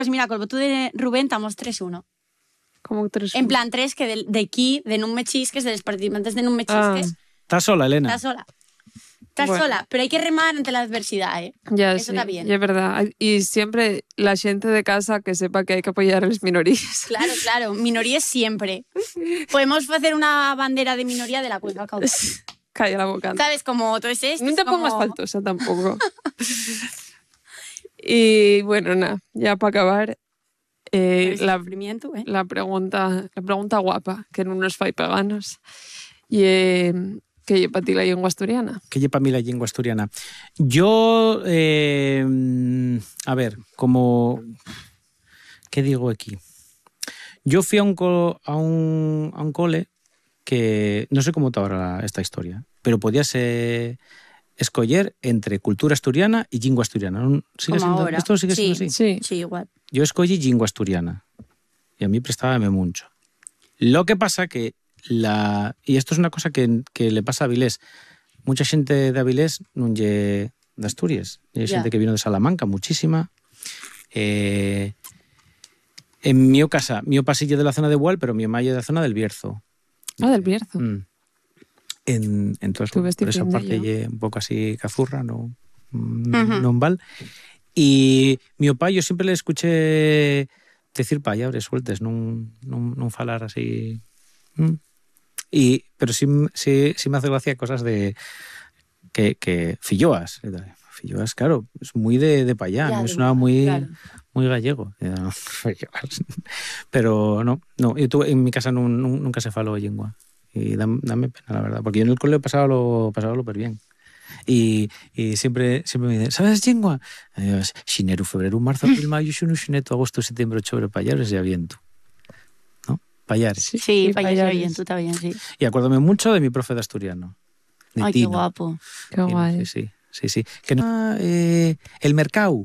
Pues mira, col votú de Rubén estamos 3-1. Com 3-1? En plan 3, que d'aquí, de non me xisques, de los participantes de non me xisques. Estás sola, Elena. Estás sola. Estás sola, pero hay que remar ante la adversidad, ¿eh? Ya, Eso sí, está bien. y es verdad. Y siempre la gente de casa que sepa que hay que apoyar a las minorías. Claro, claro. Minorías siempre. Podemos hacer una bandera de minoría de la Cuenca Caudal. Calla la boca. ¿Sabes? Como todo es esto. No te pongas faltosa tampoco. Y bueno, nada, ya para acabar, sufrimiento, ¿eh? la pregunta guapa, que no nos fai peganos, y que lle pa ti la llengua asturiana. Que lle pa mí la llengua asturiana. Yo, a ver, como... ¿Qué digo aquí? Yo fui a un cole que... No sé cómo está ahora esta historia, pero podías escoger entre cultura asturiana y lingua asturiana. ¿Sigue como siendo, ahora. ¿Esto sigue siendo así? Sí, igual. Yo escogí lingua asturiana y a mí prestábame mucho. Lo que pasa que y esto es una cosa que le pasa a Avilés. Mucha gente de Avilés non lle de Asturias. Hay gente que vino de Salamanca, muchísima. En mi casa, mi pasillo de la zona de Bual, pero mi malle de la zona del Bierzo. Ah, del Bierzo. Entonces, por esa parte lle un pouco así cazurra, non val. Y mi opa, yo siempre le escuché decir palabras sueltas, non falar así. Pero sí me hace gracia cosas de que filloas, claro, es muy de pa allá, ¿no? Es una muy gallego. Pero no, en mi casa nunca se faló lengua. Y dame pena, la verdad, porque yo en el colegio pasaba lo súper bien. Y siempre me dicen, ¿sabes lengua? Xineru, febrero, marzo, abril, mayo, xunu, xuneto, agosto, septiembre, octubre, payares y aviento. Payares. Sí, payares bien, tú también, sí. Y acuérdame mucho de mi profe de asturiano. De Ay, Tino. qué guapo. Qué guay. Sí. Que el mercado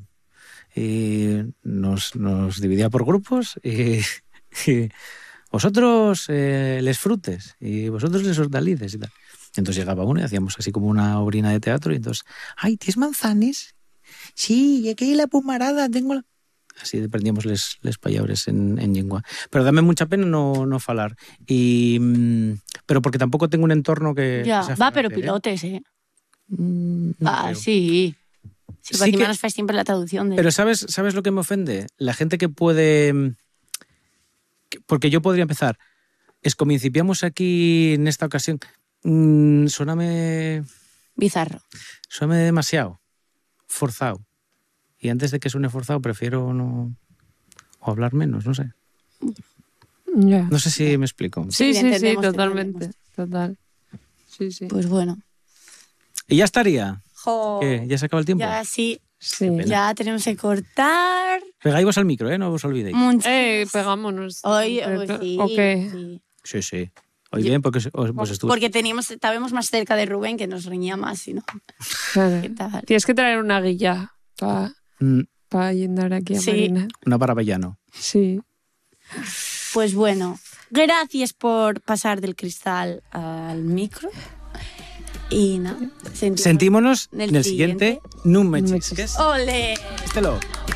nos dividía por grupos y vosotros les frutes y vosotros les hortalices y tal. Entonces llegaba uno y hacíamos así como una obrina de teatro y entonces, ¡ay, tienes manzanes! Sí, y aquí la pumarada, tengo la... Así aprendíamos les palabras en lengua. Pero dame mucha pena no falar. Pero porque tampoco tengo un entorno que... Ya, sea va, pero falante, pilotes, ¿eh? No sí. Sí, porque nos faz siempre la traducción de... Pero ¿sabes lo que me ofende? La gente que puede... Porque yo podría empezar. Es como incipiamos aquí en esta ocasión. Suéname... Bizarro. Suéname demasiado. Forzado. Y antes de que suene forzado prefiero no... O hablar menos, no sé. Yeah. No sé si me explico. Sí, totalmente. Total. Sí. Pues bueno. ¿Y ya estaría? Jo. ¿Qué? ¿Ya se acaba el tiempo? Ya sí. Sí. Ya tenemos que cortar. Pegáis vos al micro, no os olvidéis. Pegámonos. Hoy sí. Okay. Sí. Hoy bien, porque vos estuvo. Porque estábamos más cerca de Rubén, que nos reñía más, ¿sí, no? Claro. ¿Qué tal? Tienes que traer una guilla para llenar aquí a Marina. Una para Vellano. Sí. Pues bueno, gracias por pasar del cristal al micro. Y nada, sentímonos en el siguiente. No me chisques. ¡Ole! Estelo.